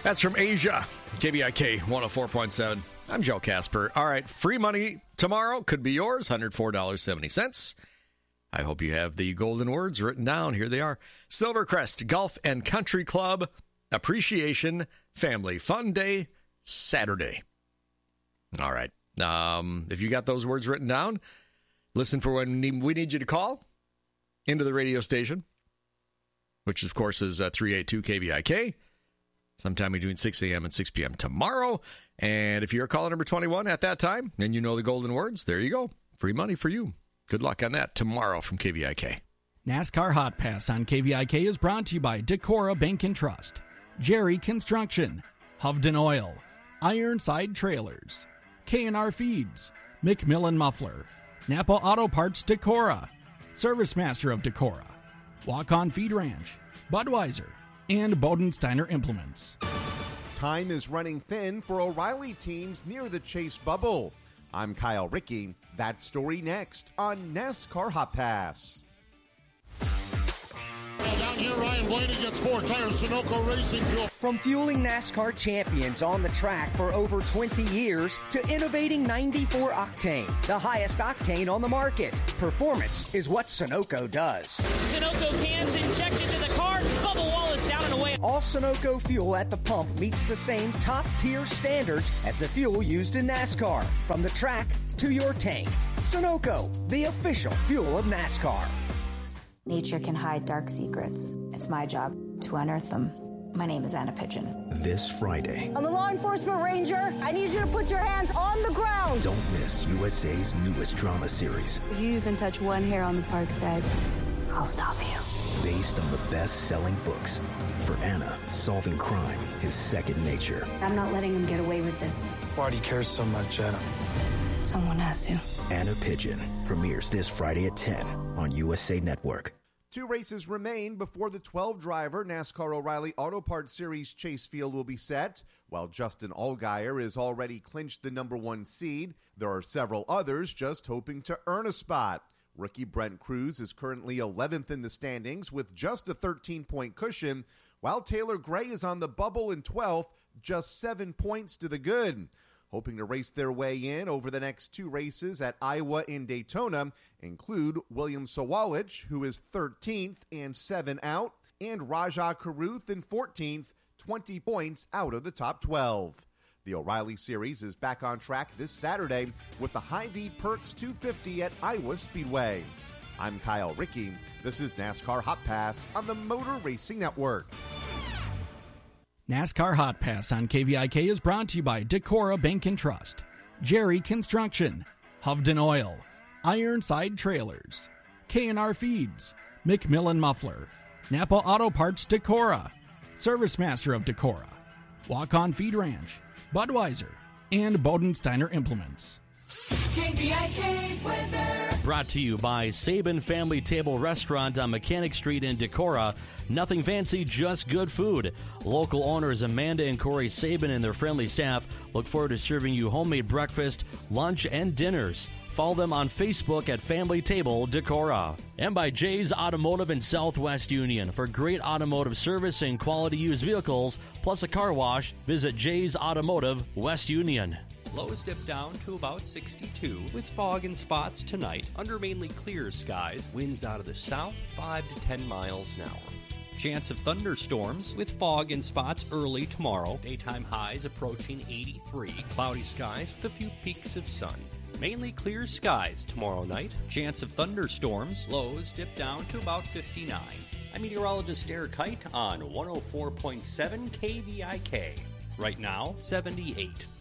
That's from Asia, KBIK 104.7. I'm Joe Casper. All right, free money tomorrow could be yours, $104.70. I hope you have the golden words written down. Here they are. Silvercrest Golf and Country Club Appreciation Family Fun Day, Saturday. All right. If you got those words written down, listen for when we need you to call into the radio station, which, of course, is 382 KVIK, sometime between 6 a.m. and 6 p.m. tomorrow. And if you're caller number 21 at that time, and you know the golden words, there you go. Free money for you. Good luck on that tomorrow from KVIK. NASCAR Hot Pass on KVIK is brought to you by Decorah Bank and Trust, Jerry Construction, Hovden Oil, Ironside Trailers, K&R Feeds, McMillan Muffler, Napa Auto Parts Decorah, Service Master of Decorah, Walk-On Feed Ranch, Budweiser, and Bodensteiner Implements. Time is running thin for O'Reilly teams near the Chase bubble. I'm Kyle Rickey. That story next on NASCAR Hot Pass. Down here, Ryan Blaney gets 4 tires, Sunoco Racing Fuel. From fueling NASCAR champions on the track for over 20 years to innovating 94 octane, the highest octane on the market. Performance is what Sunoco does. Sunoco cans injected to the car, bubble wall is down and away. All Sunoco fuel at the pump meets the same top-tier standards as the fuel used in NASCAR. From the track to your tank. Sunoco, the official fuel of NASCAR. Nature can hide dark secrets. It's my job to unearth them. My name is Anna Pigeon. This Friday. I'm a law enforcement ranger. I need you to put your hands on the ground. Don't miss USA's newest drama series. If you even touch one hair on the park's head, I'll stop you. Based on the best-selling books. For Anna, solving crime is second nature. I'm not letting him get away with this. Why do you care so much, Anna? Someone has to. Anna Pigeon premieres this Friday at 10 on USA Network. 2 races remain before the 12-driver NASCAR O'Reilly Auto Parts Series Chase Field will be set. While Justin Allgaier has already clinched the number 1 seed, there are several others just hoping to earn a spot. Rookie Brent Cruz is currently 11th in the standings with just a 13-point cushion, while Taylor Gray is on the bubble in 12th, just 7 points to the good. Hoping to race their way in over the next 2 races at Iowa and Daytona include William Sawalich, who is 13th and 7 out, and Rajah Caruth in 14th, 20 points out of the top 12. The O'Reilly Series is back on track this Saturday with the Hy-Vee Perks 250 at Iowa Speedway. I'm Kyle Rickey. This is NASCAR Hot Pass on the Motor Racing Network. NASCAR Hot Pass on KVIK is brought to you by Decorah Bank and Trust, Jerry Construction, Hovden Oil, Ironside Trailers, K&R Feeds, McMillan Muffler, Napa Auto Parts Decorah, Service Master of Decorah, Walk-On Feed Ranch, Budweiser, and Bodensteiner Implements. KVIK weather. Brought to you by Sabin Family Table Restaurant on Mechanic Street in Decorah. Nothing fancy, just good food. Local owners Amanda and Corey Sabin and their friendly staff look forward to serving you homemade breakfast, lunch, and dinners. Follow them on Facebook at Family Table Decorah. And by Jay's Automotive in Southwest Union. For great automotive service and quality used vehicles, plus a car wash, visit Jay's Automotive, West Union. Lows dip down to about 62 with fog and spots tonight under mainly clear skies. Winds out of the south 5 to 10 miles an hour. Chance of thunderstorms with fog and spots early tomorrow. Daytime highs approaching 83. Cloudy skies with a few peaks of sun. Mainly clear skies tomorrow night. Chance of thunderstorms. Lows dip down to about 59. I'm meteorologist Derek Height on 104.7 KVIK. Right now, 78.